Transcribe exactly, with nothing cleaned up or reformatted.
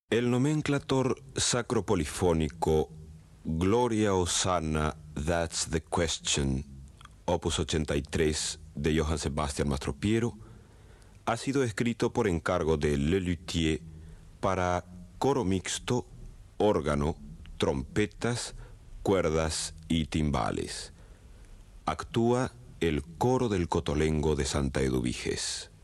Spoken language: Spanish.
El nomenclator sacropolifónico Gloria Hosanna, That's the Question, opus ochenta y tres de Johann Sebastian Mastropiero, ha sido escrito por encargo de Lelutier para coro mixto, órgano, trompetas, cuerdas y timbales. Actúa el coro del Cotolengo de Santa Eduviges.